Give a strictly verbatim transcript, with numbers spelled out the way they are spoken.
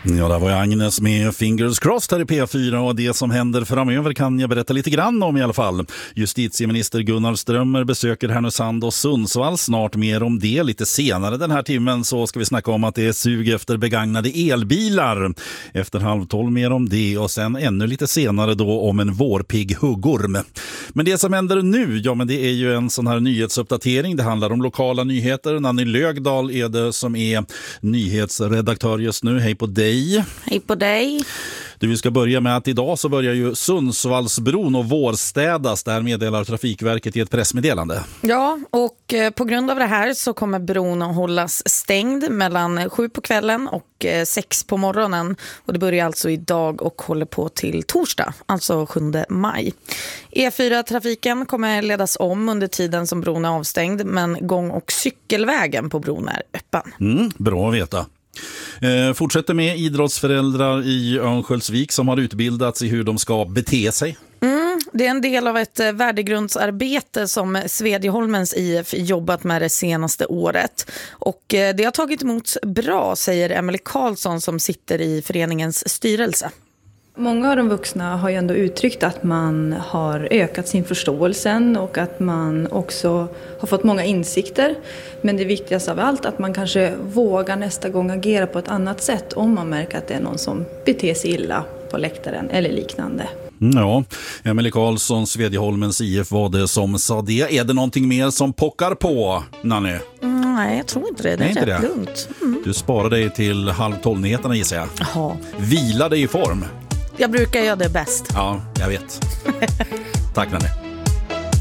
Ja, där var jag Agnes med Fingers Crossed här i P fyra och det som händer framöver kan jag berätta lite grann om i alla fall. Justitieminister Gunnar Strömmer besöker Härnösand och Sundsvall, snart mer om det. Lite senare den här timmen så ska vi snacka om att det är sug efter begagnade elbilar. Efter halv tolv mer om det och sen ännu lite senare då om en vårpigg huggorm. Men det som händer nu, ja men det är ju en sån här nyhetsuppdatering. Det handlar om lokala nyheter. Nanny Lögdahl är det som är nyhetsredaktör just nu. Hej på dig. Hej på dig. Du, vi ska börja med att idag så börjar ju Sundsvallsbron och vårstädas. Där meddelar Trafikverket i ett pressmeddelande. Ja, och på grund av det här så kommer bron att hållas stängd mellan sju på kvällen och sex på morgonen. Och det börjar alltså idag och håller på till torsdag, alltså sjunde maj. E fyra-trafiken kommer ledas om under tiden som bron är avstängd, men gång- och cykelvägen på bron är öppen. Mm, bra att veta. Eh, fortsätter med idrottsföräldrar i Örnsköldsvik som har utbildats i hur de ska bete sig. Mm, det är en del av ett värdegrundsarbete som Svedjeholmens I F jobbat med det senaste året. Och det har tagit emot bra, säger Emelie Karlsson som sitter i föreningens styrelse. Många av de vuxna har ju ändå uttryckt att man har ökat sin förståelse och att man också har fått många insikter. Men det viktigaste av allt är att man kanske vågar nästa gång agera på ett annat sätt om man märker att det är någon som beter sig illa på läktaren eller liknande. Ja, Emelie Karlsson, Svedjeholmens I F var det som sa det. Är det någonting mer som pockar på, Nanny? Mm, nej, jag tror inte det. Det är Nej, rätt det. lugnt. Mm. Du sparar dig till halv tolv-nyheterna gissar jag. Jaha. Vila dig i form. Jag brukar göra det bäst. Ja, jag vet. Tack, Nanny.